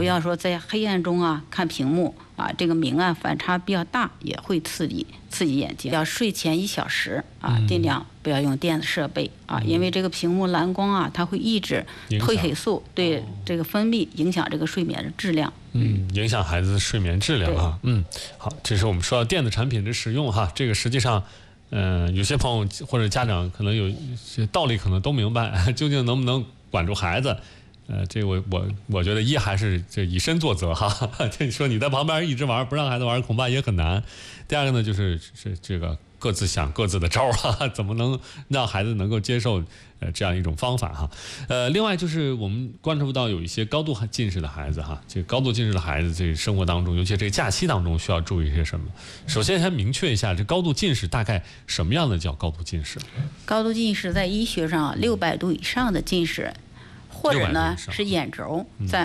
不要说在黑暗中啊看屏幕啊，这个明暗反差比较大，也会刺激眼睛。要睡前1小时啊，尽量不要用电子设备啊，因为这个屏幕蓝光啊，它会抑制褪黑素对这个分泌，影响这个睡眠的质量。 影响孩子的睡眠质量啊。好，这是我们说到电子产品的使用哈，这个实际上。有些朋友或者家长可能有些道理可能都明白，究竟能不能管住孩子？这我觉得还是这以身作则哈。这你说你在旁边一直玩不让孩子玩，恐怕也很难。第二个呢，就是这个各自想各自的招哈，怎么能让孩子能够接受这样一种方法哈？另外就是我们关注到有一些高度近视的孩子哈，这个高度近视的孩子，这个生活当中，尤其这个假期当中需要注意些什么？首先先明确一下，这高度近视大概什么样的叫高度近视？ 高度近视在医学上600度以上的近视，或者呢是眼轴在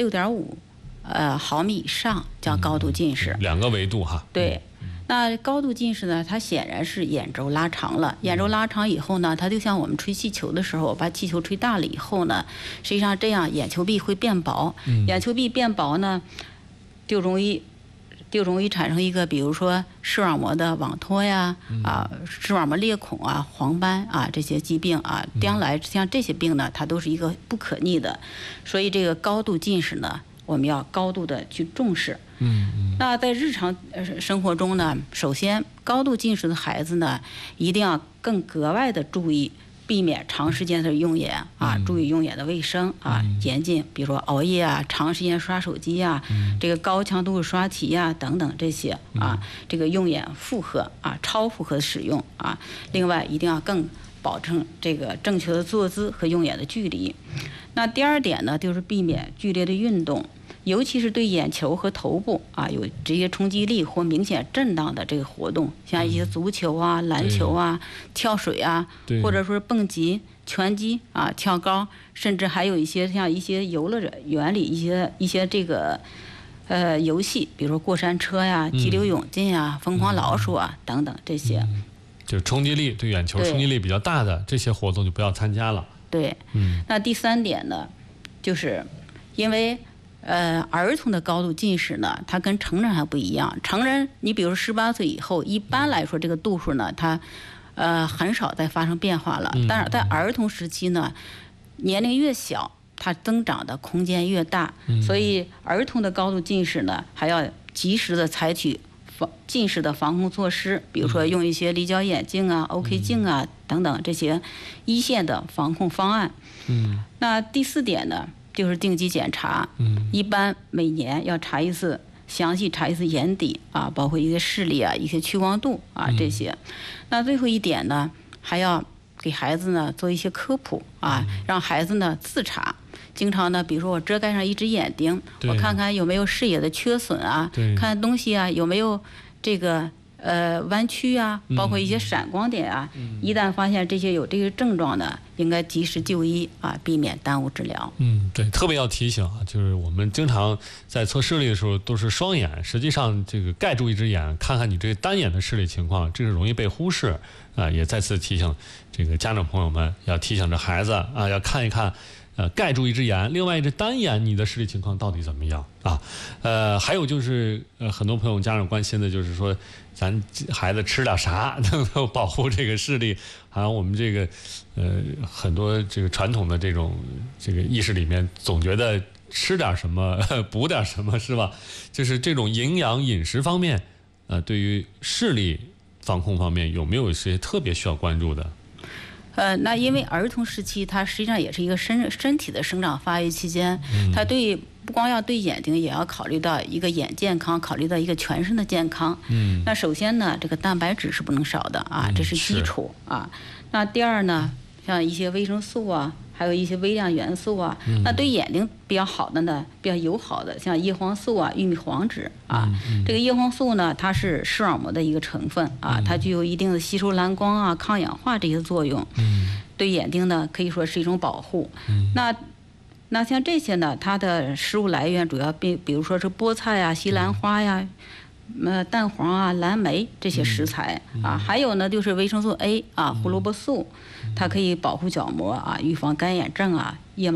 26.5毫米以上叫高度近视。 2个维度哈。 对。那高度近视呢，它显然是眼轴拉长了。眼轴拉长以后呢，它就像我们吹气球的时候，把气球吹大了以后呢，实际上这样眼球壁会变薄。眼球壁变薄呢，就容易产生一个，比如说视网膜的网脱呀，视网膜裂孔啊、黄斑啊这些疾病啊，将来像这些病呢，它都是一个不可逆的。所以这个高度近视呢，我们要高度的去重视。那在日常生活中呢，首先高度近视的孩子呢，一定要更格外的注意，避免长时间的用眼啊，注意用眼的卫生啊，严禁比如说熬夜啊、长时间刷手机啊、这个高强度刷题啊等等这些啊，这个用眼负荷啊、超负荷的使用啊。另外一定要更保证这个正确的坐姿和用眼的距离。那第二点呢，就是避免剧烈的运动。尤其是对眼球和头部啊有直接冲击力或明显震荡的这个活动，像一些足球啊、篮球啊、跳水啊，或者说蹦极、拳击啊、跳高，甚至还有一些像一些游乐园里一些这个游戏，比如说过山车呀、激流勇进呀、疯狂老鼠啊等等这些， 就冲击力对眼球冲击力比较大的这些活动就不要参加了。 对，那第3点呢，就是因为儿童的高度近视呢，它跟成人还不一样。成人，你比如18岁以后，一般来说这个度数呢，它很少再发生变化了。但是在儿童时期呢，年龄越小，它增长的空间越大，所以儿童的高度近视呢，还要及时的采取近视的防控措施，比如说用一些离焦眼镜啊、OK 镜啊等等这些一线的防控方案。那第4点呢，就是定期检查，一般每年要详细查一次眼底啊，包括一些视力啊、一些屈光度啊这些。那最后一点呢，还要给孩子呢做一些科普啊，让孩子呢自查。经常呢，比如说我遮盖上一只眼睛，我看看有没有视野的缺损啊，看东西啊有没有这个弯曲啊，包括一些闪光点啊，一旦发现这些有这个症状呢，应该及时就医啊，避免耽误治疗。 对，特别要提醒啊，就是我们经常在测视力的时候都是双眼，实际上这个盖住一只眼，看看你这个单眼的视力情况，这是容易被忽视啊。也再次提醒这个家长朋友们，要提醒着孩子啊，要看一看。盖住一只眼，另外一只单眼，你的视力情况到底怎么样啊？还有就是很多朋友家长关心的就是说，咱孩子吃点啥能够保护这个视力？好像我们这个很多这个传统的这个意识里面，总觉得吃点什么补点什么是吧？就是这种营养饮食方面，对于视力防控方面有没有一些特别需要关注的？ 那因为儿童时期，它实际上也是一个身体的生长发育期间，它不光要对眼睛，也要考虑到一个眼健康，考虑到一个全身的健康。那首先呢，这个蛋白质是不能少的啊，这是基础啊。那第二呢，像一些维生素啊，还有一些微量元素啊，那对眼睛比较好的呢，比较友好的，像叶黄素啊、玉米黄质啊。这个叶黄素呢，它是视网膜的一个成分啊，它具有一定的吸收蓝光啊、抗氧化这些作用。对眼睛呢，可以说是一种保护。那像这些呢，它的食物来源主要比如说是菠菜啊、西兰花呀、蛋黄啊、蓝莓这些食材啊，还有呢就是维生素 A 啊、胡萝卜素，它可以保护角膜啊，预防干眼症啊、夜盲